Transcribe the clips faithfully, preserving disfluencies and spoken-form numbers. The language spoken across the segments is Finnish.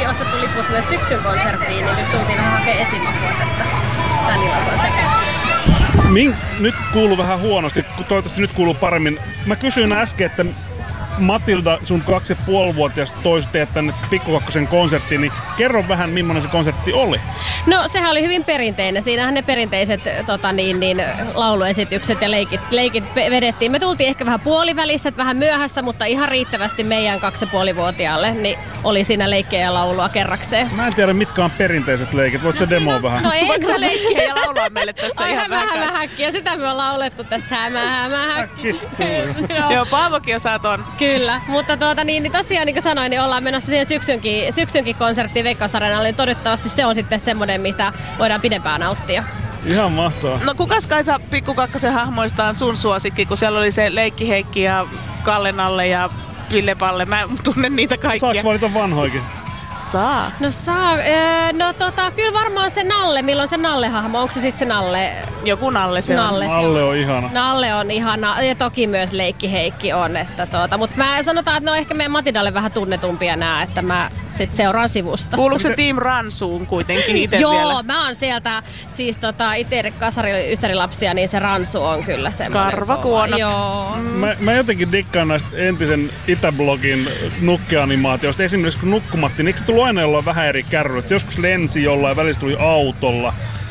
oltiin ostettu liput myös syksyn konserttiin, niin nyt tultiin vähän hakemaan esimakua tästä tän illan konsertista. Min, nyt kuuluu vähän huonosti, toivottavasti nyt kuuluu paremmin. Mä kysyin äsken, että Matilda, sun kaksi ja puolivuotias toiset teet tänne Pikku Kakkosen konserttiin, niin kerro vähän, millainen se konsertti oli. No sehän oli hyvin perinteinen. Siinähän ne perinteiset tota, niin, niin, lauluesitykset ja leikit, leikit vedettiin. Me tultiin ehkä vähän puolivälissä, vähän myöhässä, mutta ihan riittävästi meidän kaksi ja puolivuotiaalle niin oli siinä leikkejä ja laulua kerrakseen. Mä en tiedä, mitkä on perinteiset leikit. Voitko no, sä demoa vähän? No ei. Voitko sä leikkiä ja laulaa meille tässä Ai, ihan vähän hämä häkkiä. Sitä me ollaan laulettu tästä hämä hämä häkki. Joo, Paavokin osaa ton. Kyllä, mutta tuota, niin, niin tosiaan niin kuin sanoin, niin ollaan menossa siihen syksynkin, syksynkin konserttiin Veikkausareenalle, niin toivottavasti se on sitten semmoinen, mitä voidaan pidempään nauttia. Ihan mahtavaa. No kukas Kaisa Pikku Kakkosen hahmoista on sun suosikki, kun siellä oli se Leikki Heikki ja Kalle Nalle ja Ville Palle, mä tunnen niitä kaikkia. Saaks valita vanhoikin? Saa. No saa, öö, no tota, kyllä varmaan se Nalle, milloin se Nalle-hahmo, onko se sitten se Nalle? Joku Nalle se Nalle, on. se Nalle on ihana. Nalle on ihana ja toki myös Leikki Heikki on, että tuota, mutta mä sanotaan, että ne on ehkä meidän Matildalle vähän tunnetumpia nää, että mä sit seuraan sivusta. Kuuluuko se Team Ransuun kuitenkin itse Joo, vielä? mä oon sieltä, siis tota, itse kasari ystärilapsia, niin se Ransu on kyllä semmoinen. Karvakuonot. Joo. Mm. Mä, mä jotenkin dikkaan näistä entisen Itäblogin nukkeanimaatioista. Esimerkiksi kun Nukkumatti, niin eikö se tullut aina jollain vähän eri kärryllä? Se joskus lensi jollain, välistä tuli autolla.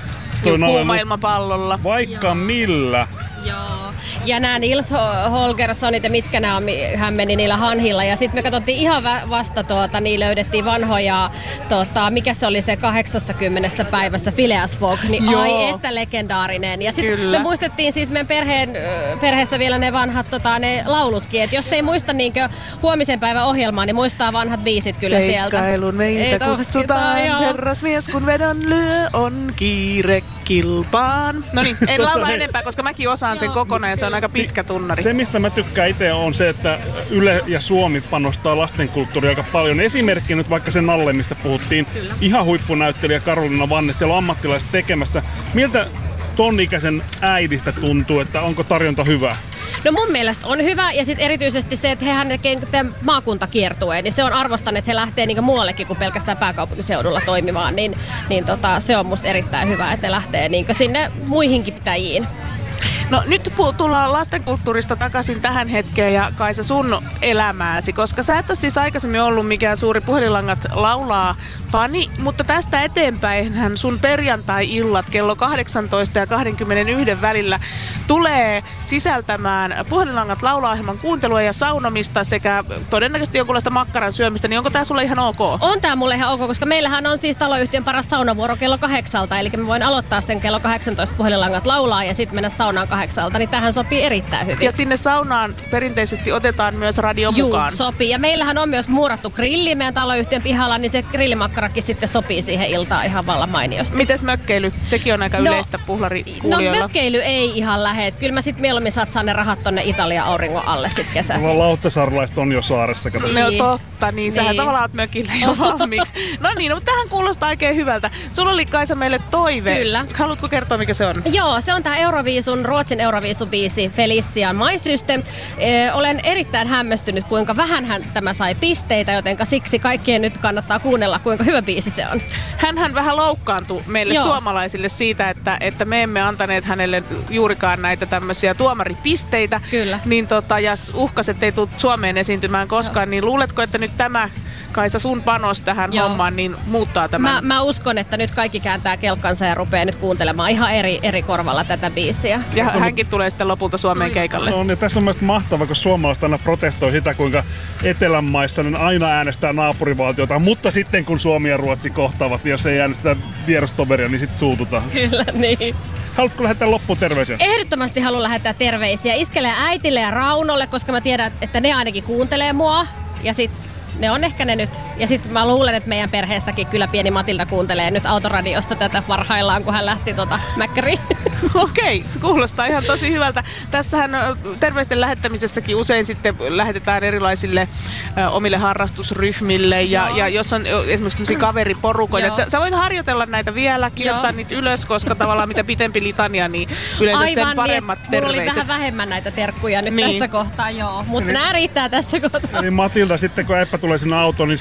Kuuma-ilmapallolla. Vaikka Joo. millä. Joo. Ja nämä Nils Holgerssonit ja mitkä nämä on, hän meni niillä hanhilla. Ja sitten me katsottiin ihan vasta, tuota, niin löydettiin vanhoja, tuota, mikä se oli se kahdeksankymmentä päivässä Phileas Fogg, niin Joo. ai että legendaarinen. Ja sitten me muistettiin siis meidän perheen, perheessä vielä ne vanhat tota, ne laulutkin, että jos ei muista niinkö huomisen päivän ohjelmaa, niin muistaa vanhat biisit kyllä sieltä. Seikkailun meitä ei kutsutaan, herrasmies kun vedon lyö on kiire kilpaan. No niin, en laula enempää, koska mäkin osaan sen kokonaan ja se on aika pitkä tunnari. Se, mistä mä tykkään itse, on se, että Yle ja Suomi panostaa lastenkulttuuriin aika paljon. Esimerkki nyt vaikka se Nalle, mistä puhuttiin. Kyllä. Ihan huippunäyttelijä Karoliina Vanne, siellä on ammattilaiset tekemässä. Miltä ton ikäisen äidistä tuntuu, että onko tarjonta hyvä? No mun mielestä on hyvä ja sitten erityisesti se, että hehän tekee maakuntakiertueen, niin se on arvostan, että he lähtee niinku muuallekin kuin pelkästään pääkaupunkiseudulla toimimaan, niin, niin tota, se on musta erittäin hyvä, että ne lähtee niinku sinne muihinkin pitäjiin. No nyt tullaan lastenkulttuurista takaisin tähän hetkeen ja Kaisa sun elämääsi, koska sä et ole siis aikaisemmin ollut mikään suuri Puhelinlangat laulaa fani, mutta tästä eteenpäinhän sun perjantai-illat kello kahdeksantoista ja kaksikymmentäyksi välillä tulee sisältämään Puhelinlangat laulaohjelman kuuntelua ja saunomista sekä todennäköisesti jonkunlaista makkaran syömistä, niin onko tää sulle ihan ok? On tää mulle ihan ok, koska meillähän on siis taloyhtiön paras saunavuoro kello kahdeksalta, eli mä voin aloittaa sen kello kahdeksantoista Puhelinlangat laulaa ja sitten mennä saunaan kahdeksalta, niin tähän sopii erittäin hyvin. Ja sinne saunaan perinteisesti otetaan myös radio Juu, mukaan. sopii. Ja meillähän on myös muurattu grilli meidän taloyhtiön pihalla, niin se grillimakkarakin sitten sopii siihen iltaan ihan vallan mainiosti. Mites mökkeily? Sekin on aika no, yleistä puhlarikuulijoilla. No mökkeily ei ihan lähe. Kyllä mä sit mieluummin satsaan ne rahat tonne Italian auringon alle sit kesäisin. Lauttasaarlaiset on jo saaressa. Kato. Niin. Ne on totta, niin sähän niin. tavallaan oot mökillä jo valmiiksi. No niin, no, mutta tähän kuulostaa oikein hyvältä. Sulla oli Kaisa meille toive. Kyllä. Haluatko kertoa mikä se on? Joo, se on tää Euroviisun, Ruotsin Euroviisu-biisi Felician My System. Ee, olen erittäin hämmästynyt, kuinka vähänhän tämä sai pisteitä, jotenka siksi kaikkien nyt kannattaa kuunnella, kuinka hyvä biisi se on. Hänhän vähän loukkaantui meille Joo. suomalaisille siitä, että, että me emme antaneet hänelle juurikaan näitä tämmöisiä tuomaripisteitä. Kyllä. Niin tota, ja uhkas, ettei tule Suomeen esiintymään koskaan, Joo. niin luuletko, että nyt tämä Kaisa sun panos tähän Joo. hommaan niin muuttaa tämän? Mä, mä uskon, että nyt kaikki kääntää kelkkansa ja rupeaa nyt kuuntelemaan ihan eri, eri korvalla tätä biisiä. Ja hänkin tulee sitten lopulta Suomeen keikalle. No, ja tässä on mielestäni mahtavaa, kun suomalaiset aina protestoi sitä, kuinka etelän maissa niin aina äänestää naapurivaltiota, mutta sitten kun Suomi ja Ruotsi kohtaavat, niin jos ei äänestetä vierastoveria, niin sitten suututaan. Kyllä, niin. Haluatko lähettää loppuun terveisiä? Ehdottomasti haluan lähettää terveisiä Iskelle ja äitille ja Raunolle, koska mä tiedän, että ne ainakin kuuntelee mua. Ja sit ne on ehkä ne nyt. Ja sit mä luulen, että meidän perheessäkin kyllä pieni Matilda kuuntelee nyt autoradiosta tätä parhaillaan, kun hän lähti tota Mäkkäriin. Okei, se kuulostaa ihan tosi hyvältä. Tässähän terveisten lähettämisessäkin usein sitten lähetetään erilaisille ö, omille harrastusryhmille ja, ja jos on esimerkiksi tämmöisiä kaveriporukoita. Sä, sä voit harjoitella näitä vielä, kirjoittaa Joo. niitä ylös, koska tavallaan mitä pitempi litania, niin yleensä Aivan, sen paremmat niin, terveiset. Mulla oli vähän vähemmän näitä terkkuja nyt niin. tässä kohtaa, joo. Mutta niin. Nämä riittää tässä kohtaa. Eli Matilda, sitten kun Eppä tulee sinne autoon, niin